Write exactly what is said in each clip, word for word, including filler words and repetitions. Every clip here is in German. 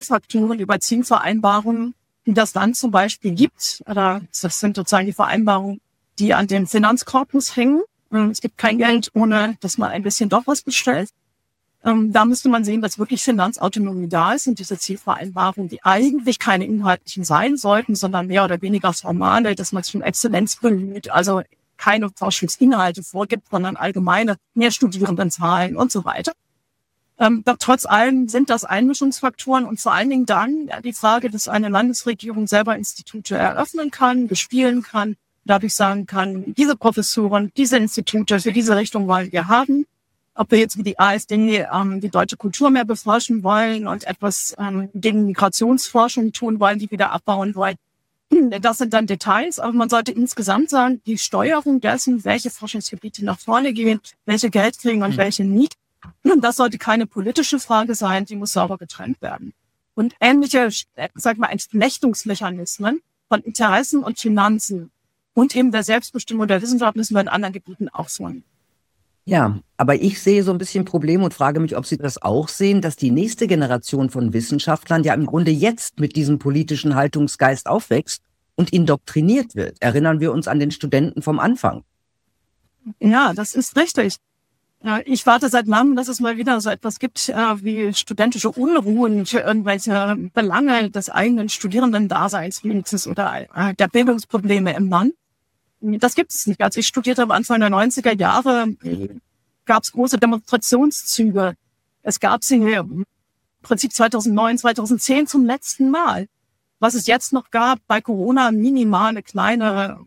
Faktoren über Zielvereinbarungen, die das Land zum Beispiel gibt. Oder das sind sozusagen die Vereinbarungen, die an dem Finanzkorpus hängen. Es gibt kein Geld, ohne dass man ein bisschen doch was bestellt. Ähm, da müsste man sehen, dass wirklich Finanzautonomie da ist und diese Zielvereinbarungen, die eigentlich keine inhaltlichen sein sollten, sondern mehr oder weniger formale, dass man sich um Exzellenz bemüht, also keine Forschungsinhalte vorgibt, sondern allgemeine mehr Studierendenzahlen und so weiter. Ähm, doch trotz allem sind das Einmischungsfaktoren und vor allen Dingen dann ja, die Frage, dass eine Landesregierung selber Institute eröffnen kann, bespielen kann, dadurch sagen kann, diese Professoren, diese Institute für diese Richtung wollen wir haben. Ob wir jetzt wie die A S D ähm, die deutsche Kultur mehr beforschen wollen und etwas ähm, gegen Migrationsforschung tun wollen, die wieder abbauen wollen. Das sind dann Details, aber man sollte insgesamt sagen, die Steuerung dessen, welche Forschungsgebiete nach vorne gehen, welche Geld kriegen und mhm. welche nicht, das sollte keine politische Frage sein, die muss sauber getrennt werden. Und ähnliche, sag mal, Entflechtungsmechanismen von Interessen und Finanzen und eben der Selbstbestimmung der Wissenschaft müssen wir in anderen Gebieten auch vornehmen. Ja, aber ich sehe so ein bisschen Probleme und frage mich, ob Sie das auch sehen, dass die nächste Generation von Wissenschaftlern ja im Grunde jetzt mit diesem politischen Haltungsgeist aufwächst und indoktriniert wird. Erinnern wir uns an den Studenten vom Anfang. Ja, das ist richtig. Ich warte seit langem, dass es mal wieder so etwas gibt wie studentische Unruhen für irgendwelche Belange des eigenen Studierendendaseins wenigstens oder der Bildungsprobleme im Land. Das gibt es nicht. Als ich studierte am Anfang der neunziger Jahre, gab es große Demonstrationszüge. Es gab sie im Prinzip zweitausendneun, zweitausendzehn zum letzten Mal. Was es jetzt noch gab, bei Corona minimale kleine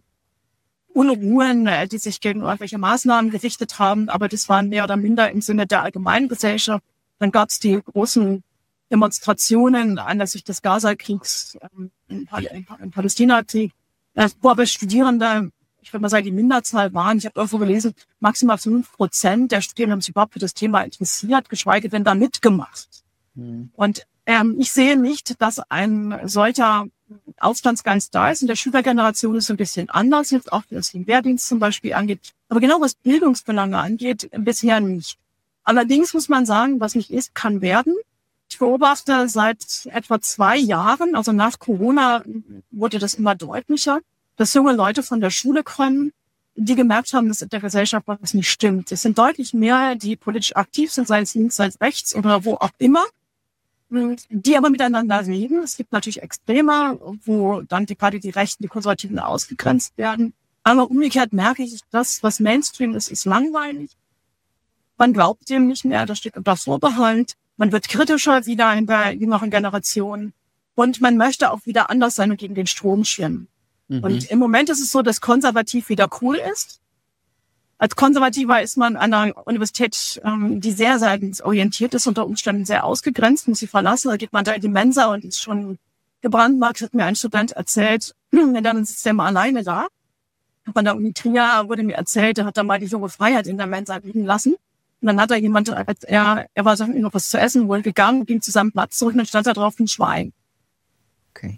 Unruhen, die sich gegen irgendwelche Maßnahmen gerichtet haben, aber das waren mehr oder minder im Sinne der Allgemeingesellschaft. Dann gab es die großen Demonstrationen anlässlich des Gaza-Kriegs, ähm, im, im Palästina-Krieg, äh, wo aber Studierende, ich würde mal sagen, die Minderzahl waren. Ich habe irgendwo gelesen, maximal fünf Prozent der Studierenden haben sich überhaupt für das Thema interessiert, geschweige denn da mitgemacht. Mhm. Und ähm, ich sehe nicht, dass ein solcher Aufstandsgeist da ist. In der Schülergeneration ist es ein bisschen anders, jetzt auch was den Wehrdienst zum Beispiel angeht. Aber genau was Bildungsbelange angeht, bisher nicht. Allerdings muss man sagen, was nicht ist, kann werden. Ich beobachte seit etwa zwei Jahren, also nach Corona wurde das immer deutlicher, dass junge Leute von der Schule kommen, die gemerkt haben, dass in der Gesellschaft was nicht stimmt. Es sind deutlich mehr, die politisch aktiv sind, sei es links, sei es rechts oder wo auch immer, die aber miteinander reden. Es gibt natürlich Extreme, wo dann die, gerade die Rechten, die Konservativen ausgegrenzt werden. Aber umgekehrt merke ich, das, was Mainstream ist, ist langweilig. Man glaubt dem nicht mehr, das steht unter Vorbehalt. Man wird kritischer wieder in der jüngeren Generation. Und man möchte auch wieder anders sein und gegen den Strom schwimmen. Mhm. Und im Moment ist es so, dass konservativ wieder cool ist. Als Konservativer ist man an einer Universität, ähm, die sehr seitensorientiert ist, unter Umständen sehr ausgegrenzt, muss sie verlassen. Da geht man da in die Mensa und ist schon gebrandmarkt, hat mir ein Student erzählt. Dann sitzt er mal alleine da. Von der Uni Trier wurde mir erzählt, er hat da mal die junge Freiheit in der Mensa liegen lassen. Und dann hat er jemand, er, er war noch was zu essen, wohl gegangen, ging zu seinem Platz zurück und dann stand da drauf ein Schwein. Okay.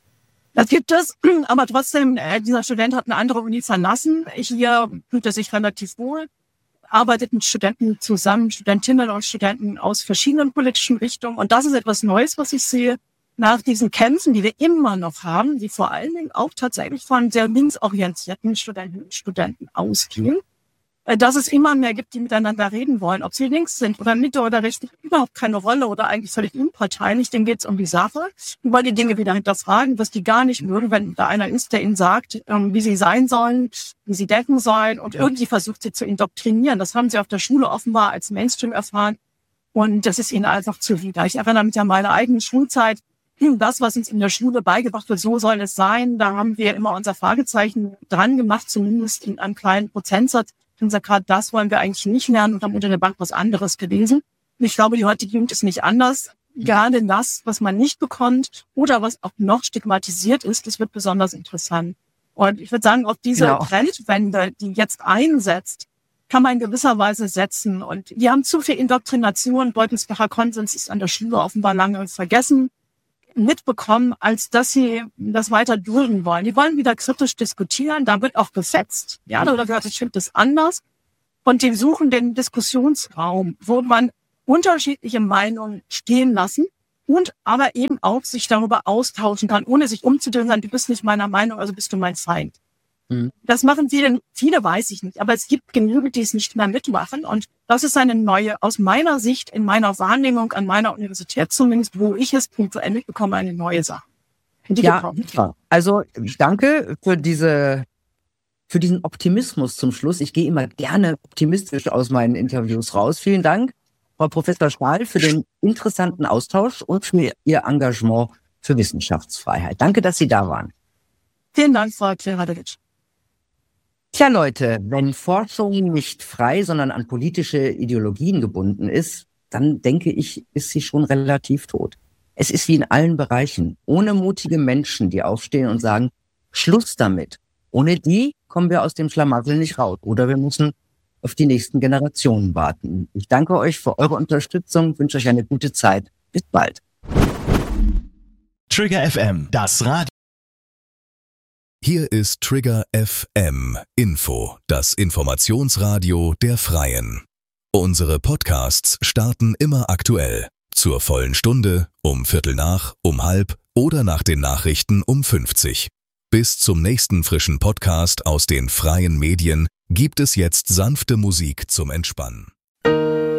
Das gibt es, aber trotzdem, äh, dieser Student hat eine andere Uni verlassen. Hier fühlt er sich relativ wohl, arbeitet mit Studenten zusammen, Studentinnen und Studenten aus verschiedenen politischen Richtungen. Und das ist etwas Neues, was ich sehe, nach diesen Kämpfen, die wir immer noch haben, die vor allen Dingen auch tatsächlich von sehr linksorientierten Studentinnen und Studenten ausgehen. Dass es immer mehr gibt, die miteinander reden wollen. Ob sie links sind oder Mitte oder rechts, spielt überhaupt keine Rolle oder eigentlich völlig unparteilich. Denen geht es um die Sache. Die wollen die Dinge wieder hinterfragen, was die gar nicht mögen, wenn da einer ist, der ihnen sagt, ähm, wie sie sein sollen, wie sie denken sollen und irgendwie versucht, sie zu indoktrinieren. Das haben sie auf der Schule offenbar als Mainstream erfahren und das ist ihnen einfach zuwider. Ich erinnere mich an meine eigene Schulzeit. Das, was uns in der Schule beigebracht wird, so soll es sein. Da haben wir immer unser Fragezeichen dran gemacht, zumindest in einem kleinen Prozentsatz. Und sagt gerade, das wollen wir eigentlich nicht lernen und haben unter der Bank was anderes gelesen. Und ich glaube, die heutige Jugend ist nicht anders. Gerade das, was man nicht bekommt oder was auch noch stigmatisiert ist, das wird besonders interessant. Und ich würde sagen, auf diese genau. Trendwende, die jetzt einsetzt, kann man in gewisser Weise setzen. Und die haben zu viel Indoktrination, Beutelsbacher Konsens ist an der Schule offenbar lange vergessen, mitbekommen, als dass sie das weiter dulden wollen. Die wollen wieder kritisch diskutieren, da wird auch befetzt. Ja, oder gehört, ich finde das anders. Und die suchen den Diskussionsraum, wo man unterschiedliche Meinungen stehen lassen und aber eben auch sich darüber austauschen kann, ohne sich umzudrehen, sagen, du bist nicht meiner Meinung, also bist du mein Feind. Mhm. Das machen viele, viele weiß ich nicht, aber es gibt genügend, die es nicht mehr mitmachen und das ist eine neue, aus meiner Sicht, in meiner Wahrnehmung an meiner Universität zumindest, wo ich es punktuell mitbekomme, eine neue Sache. Die ja, also danke für diese für diesen Optimismus zum Schluss. Ich gehe immer gerne optimistisch aus meinen Interviews raus. Vielen Dank, Frau Professor Stahl, für den interessanten Austausch und für Ihr Engagement für Wissenschaftsfreiheit. Danke, dass Sie da waren. Vielen Dank, Frau Kleradovic. Tja, Leute, wenn Forschung nicht frei, sondern an politische Ideologien gebunden ist, dann denke ich, ist sie schon relativ tot. Es ist wie in allen Bereichen. Ohne mutige Menschen, die aufstehen und sagen, Schluss damit. Ohne die kommen wir aus dem Schlamassel nicht raus. Oder wir müssen auf die nächsten Generationen warten. Ich danke euch für eure Unterstützung, wünsche euch eine gute Zeit. Bis bald. Trigger F M, das Radio. Hier ist Trigger F M Info, das Informationsradio der Freien. Unsere Podcasts starten immer aktuell. Zur vollen Stunde, um Viertel nach, um halb oder nach den Nachrichten um fünfzig. Bis zum nächsten frischen Podcast aus den freien Medien gibt es jetzt sanfte Musik zum Entspannen.